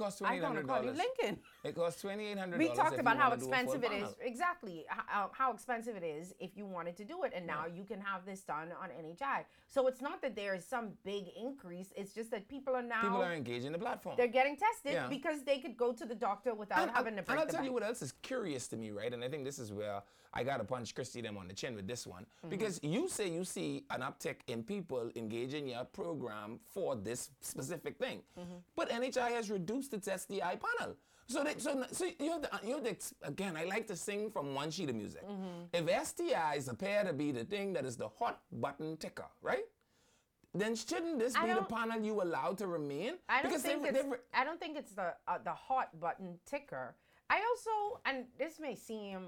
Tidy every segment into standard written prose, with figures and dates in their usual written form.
costs I'm going to call you $2,800. Lincoln. It costs $2,800. We talked if about you how wanna do a full expensive it is. panel. Exactly. How expensive it is if you wanted to do it. And now you can have this done on NHI. So it's not that there is some big increase. It's just that people are engaging the platform. They're getting tested Yeah. because they could go to the doctor without having to break And I'll the tell bank. you what else is curious to me, right? And I think this is where I got to punch Christy them on the chin with this one. Because you say you see an uptick in people engaging your program for this specific thing. But NHI has reduced its STI panel. So again, I like to sing from one sheet of music. If STIs appear to be the thing that is the hot button ticker, right? Then shouldn't this be the panel you allow to remain? I don't think it's the hot button ticker. I also, and this may seem,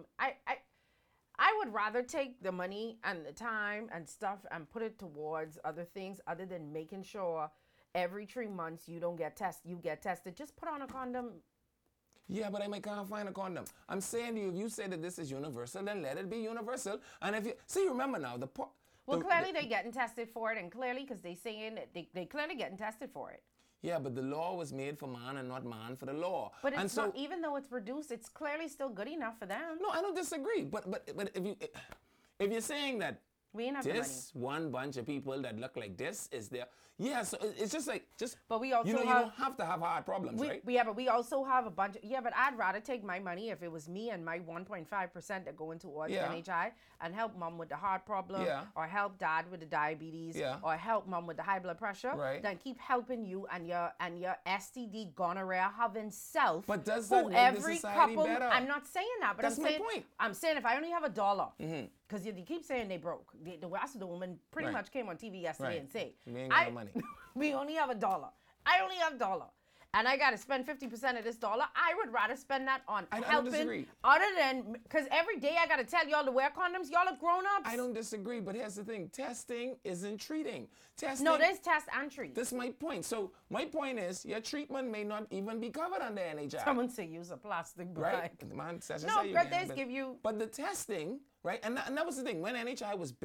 I would rather take the money and the time and stuff and put it towards other things other than making sure every 3 months you get tested. Just put on a condom. Yeah, but I can't find a condom. I'm saying to you, if you say that this is universal, then let it be universal. And if you see, remember now clearly they're getting tested for it, and clearly because they saying they clearly getting tested for it. Yeah, but the law was made for man and not man for the law. But it's not, even though it's reduced, it's clearly still good enough for them. No, I don't disagree. But if you're saying that we ain't have this one bunch of people that look like this is there, yeah. So it's just like But we also you don't have to have hard problems, right? Yeah, but we also have a bunch. But I'd rather take my money if it was me and my 1.5% that go into towards NHI and help mom with the heart problem, or help dad with the diabetes, or help mom with the high blood pressure. Right. Then keep helping you and your STD gonorrhea having self. But does that make the society better? I'm not saying that, but That's my point. I'm saying if I only have $1, because you keep saying they broke. The rest of the woman pretty much came on TV yesterday and said, "We ain't got no money. We only have $1. I only have $1. And I got to spend 50% of this $1. I would rather spend that on helping. I don't disagree. Other than, because every day I got to tell y'all to wear condoms. Y'all are grown-ups. I don't disagree, but here's the thing. Testing isn't treating. No, there's test and treat. That's my point. So my point is your treatment may not even be covered under NHI. Someone say use a plastic bag. Right? Man, no, but they give you. But the testing, right? And that was the thing. When NHI was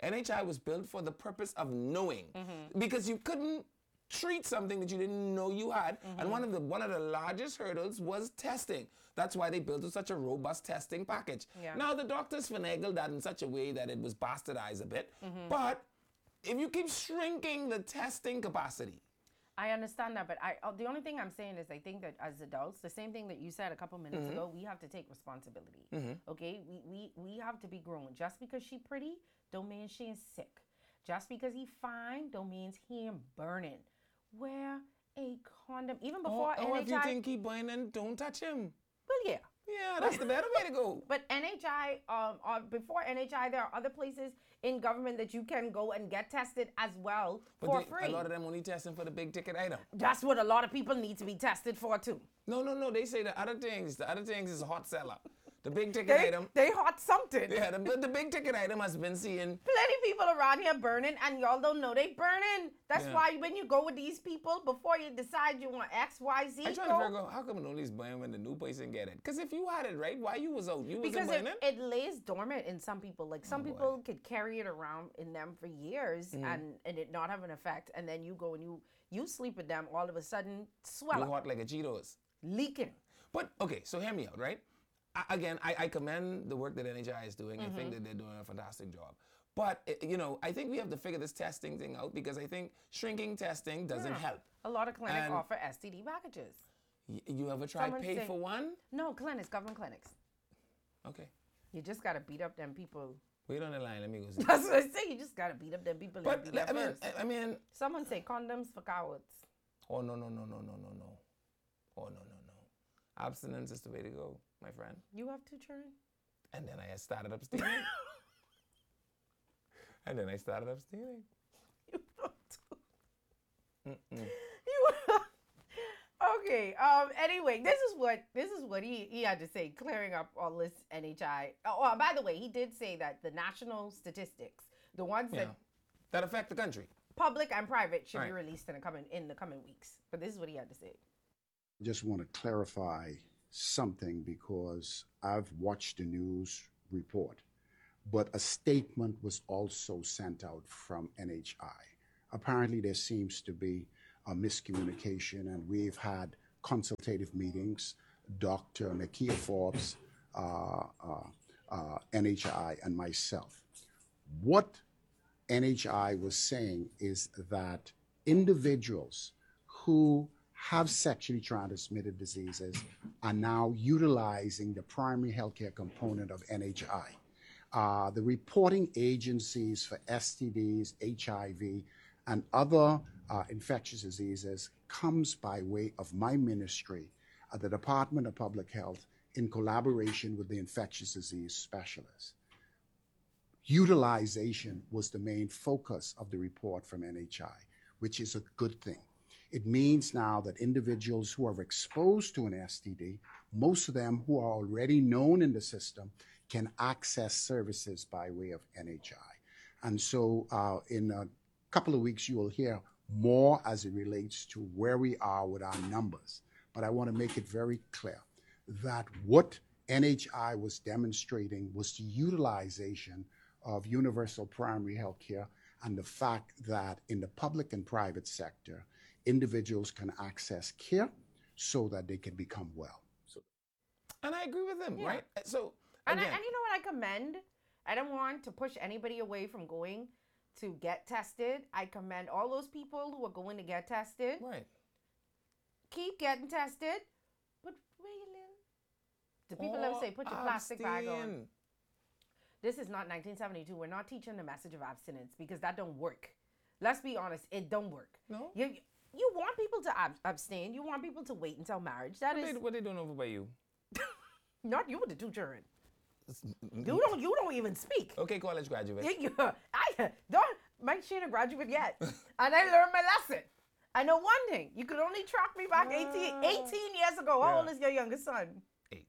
built for the purpose of knowing. Because you couldn't treat something that you didn't know you had. And one of the largest hurdles was testing. That's why they built such a robust testing package. Yeah. Now the doctors finagled that in such a way that it was bastardized a bit. But if you keep shrinking the testing capacity. I understand that, but the only thing I'm saying is I think that as adults, the same thing that you said a couple minutes ago, we have to take responsibility. Okay? We have to be grown. Just because she pretty, don't mean she ain't sick. Just because he fine, don't mean he ain't burning. Wear a condom. Even before NHI... Or if you think he burning, don't touch him. Well, yeah. Yeah, that's the better way to go. But NHI, before NHI, there are other places in government that you can go and get tested as well for free. A lot of them only testing for the big ticket item. That's what a lot of people need to be tested for too. No. They say the other things is a hot seller. The big ticket item. They hot something. Yeah, the big ticket item has been seeing. Plenty people around here burning, and y'all don't know they burning. That's why when you go with these people, before you decide you want X, Y, Z, I'm trying to figure out how come nobody's burning when the new person get it. Because if you had it, right, why you was out? You wasn't burning? Because it lays dormant in some people. Like some people could carry it around in them for years and it not have an effect. And then you go and you sleep with them, all of a sudden, swell up. Hot like a Cheetos. Leaking. But, okay, so hear me out, right? Again, I commend the work that NHI is doing. I think that they're doing a fantastic job. But, I think we have to figure this testing thing out because I think shrinking testing doesn't help. A lot of clinics offer STD packages. You ever tried pay for one? No, government clinics. Okay. You just got to beat up them people. Wait on the line. Let me go see. That's what I say. You just got to beat up them people. But, I mean. Someone say condoms for cowards. Oh, no. Oh, no. Abstinence is the way to go, my friend. You have 2 children? And then I started abstaining. You don't. Okay. Anyway, this is what he had to say, clearing up all this NHI. Oh, by the way, he did say that the national statistics, the ones that affect the country, public and private, should be released in the coming weeks. But this is what he had to say. Just want to clarify something because I've watched the news report, but a statement was also sent out from NHI. Apparently there seems to be a miscommunication, and we've had consultative meetings, Dr. Nakia Forbes, NHI, and myself. What NHI was saying is that individuals who have sexually transmitted diseases are now utilizing the primary healthcare component of NHI. The reporting agencies for STDs, HIV, and other infectious diseases comes by way of my ministry at the Department of Public Health in collaboration with the infectious disease specialists. Utilization was the main focus of the report from NHI, which is a good thing. It means now that individuals who are exposed to an STD, most of them who are already known in the system, can access services by way of NHI. And so in a couple of weeks, you will hear more as it relates to where we are with our numbers. But I want to make it very clear that what NHI was demonstrating was the utilization of universal primary health care and the fact that in the public and private sector, individuals can access care so that they can become well. And I agree with them, right? So, and you know what I commend? I don't want to push anybody away from going to get tested. I commend all those people who are going to get tested. Right. Keep getting tested. But where you live? The people ever say, put your plastic bag on. This is not 1972. We're not teaching the message of abstinence because that don't work. Let's be honest, it don't work. No? You want people to abstain. You want people to wait until marriage. What they doing over by you? Not you with the two children. You don't even speak. Okay, college graduate. I don't Mike Sheen a graduate yet. And I learned my lesson. I know one thing. You could only track me back 18 years ago. How old is your youngest son? 8.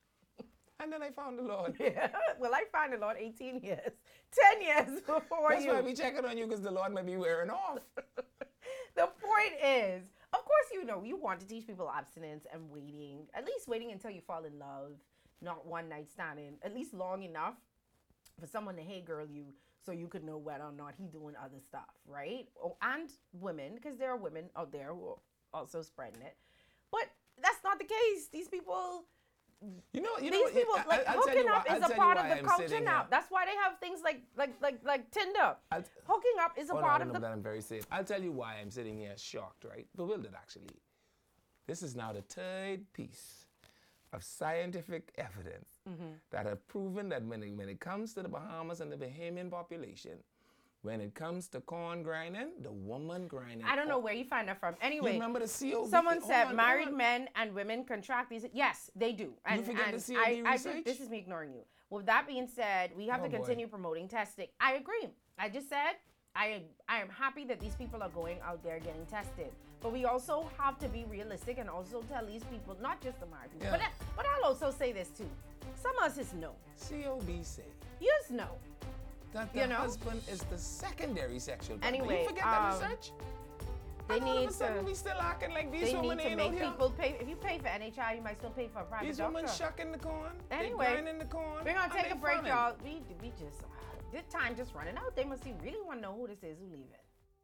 And then I found the Lord. Yeah. Well, I found the Lord 18 years. 10 years before That's why we checking on you, because the Lord might be wearing off. The point is, of course, you want to teach people abstinence and waiting. At least waiting until you fall in love. Not one night standing. At least long enough for someone to, hey, girl, you, so you could know whether or not he doing other stuff, right? Oh, and women, because there are women out there who are also spreading it. But that's not the case. These people... These people hooking up is a part of the culture now. That's why they have things like Tinder. Hooking up is a part of the... I'm very safe. I'll tell you why I'm sitting here shocked, right? Bewildered, actually. This is now the third piece of scientific evidence that have proven that when it comes to the Bahamas and the Bahamian population, when it comes to corn grinding, the woman grinding. I don't know where you find that from. Anyway, you remember the COV? Someone said married men and women contract these. Yes, they do. And, you forget the COV research? This is me ignoring you. With that being said, we have to continue promoting testing. I agree. I just said I am happy that these people are going out there getting tested. But we also have to be realistic and also tell these people, not just the married people, but I'll also say this too. Some of us is no. COB say. Yes, no. That the husband is the secondary sexual partner. Anyway, you forget that research? They need to. We still acting like these they women need to ain't make people pay. If you pay for NHI, you might still pay for a private doctor. These women shucking the corn. Anyway, they grinding the corn. We're gonna take a break, y'all. We just this time just running out. They must really want to know who this is who leaving.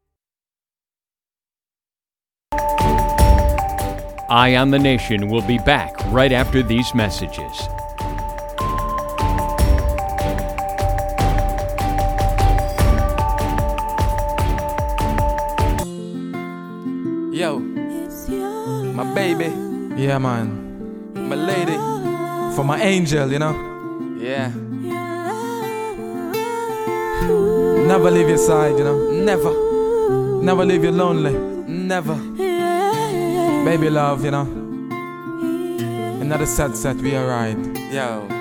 Eye on the Nation will be back right after these messages. Yo, my baby. Yeah, man. My lady. For my angel, you know. Yeah. Never leave your side, you know. Never. Never leave you lonely. Never. Baby love, you know. Another set, we are right. Yo.